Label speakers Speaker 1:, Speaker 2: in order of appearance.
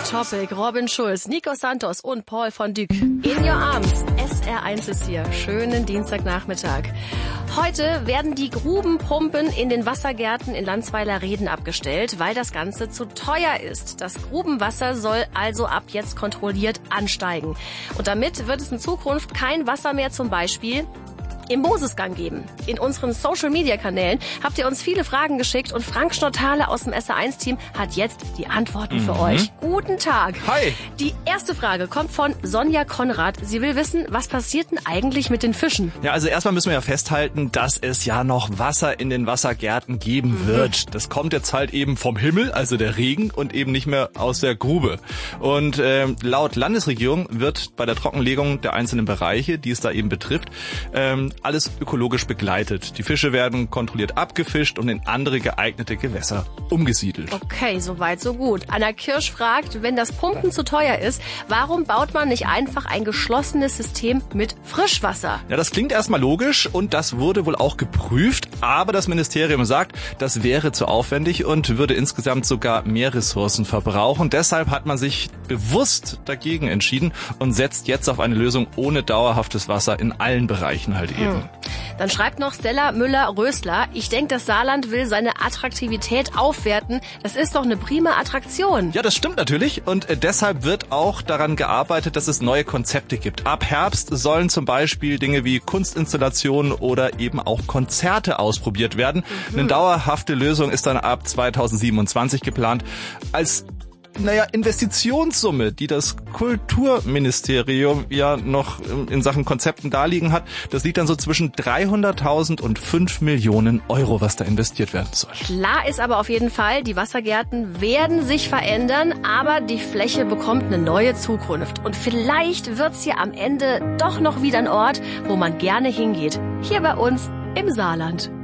Speaker 1: Topic, Robin Schulz, Nico Santos und Paul von Dyk. In Your Arms, SR1 ist hier. Schönen Dienstagnachmittag. Heute werden die Grubenpumpen in den Wassergärten in Landsweiler-Reden abgestellt, weil das Ganze zu teuer ist. Das Grubenwasser soll also ab jetzt kontrolliert ansteigen. Und damit wird es in Zukunft kein Wasser mehr zum Beispiel im Mosesgang geben. In unseren Social-Media-Kanälen habt ihr uns viele Fragen geschickt und Frank Schnottale aus dem SR1-Team hat jetzt die Antworten für euch. Guten Tag.
Speaker 2: Hi.
Speaker 1: Die erste Frage kommt von Sonja Konrad. Sie will wissen, was passiert denn eigentlich mit den Fischen?
Speaker 2: Ja, also erstmal müssen wir ja festhalten, dass es ja noch Wasser in den Wassergärten geben wird. Das kommt jetzt halt eben vom Himmel, also der Regen, und eben nicht mehr aus der Grube. Und laut Landesregierung wird bei der Trockenlegung der einzelnen Bereiche, die es da eben betrifft, alles ökologisch begleitet. Die Fische werden kontrolliert abgefischt und in andere geeignete Gewässer umgesiedelt.
Speaker 1: Okay, soweit so gut. Anna Kirsch fragt, wenn das Pumpen zu teuer ist, warum baut man nicht einfach ein geschlossenes System mit Frischwasser?
Speaker 2: Ja, das klingt erstmal logisch und das wurde wohl auch geprüft, aber das Ministerium sagt, das wäre zu aufwendig und würde insgesamt sogar mehr Ressourcen verbrauchen. Deshalb hat man sich bewusst dagegen entschieden und setzt jetzt auf eine Lösung ohne dauerhaftes Wasser in allen Bereichen halt eben.
Speaker 1: Dann schreibt noch Stella Müller-Rösler, ich denke, das Saarland will seine Attraktivität aufwerten. Das ist doch eine prima Attraktion.
Speaker 2: Ja, das stimmt natürlich und deshalb wird auch daran gearbeitet, dass es neue Konzepte gibt. Ab Herbst sollen zum Beispiel Dinge wie Kunstinstallationen oder eben auch Konzerte ausprobiert werden. Eine dauerhafte Lösung ist dann ab 2027 geplant. Als Investitionssumme, die das Kulturministerium ja noch in Sachen Konzepten darliegen hat, das liegt dann so zwischen 300.000 und 5 Millionen Euro, was da investiert werden soll.
Speaker 1: Klar ist aber auf jeden Fall, die Wassergärten werden sich verändern, aber die Fläche bekommt eine neue Zukunft. Und vielleicht wird's hier am Ende doch noch wieder ein Ort, wo man gerne hingeht. Hier bei uns im Saarland.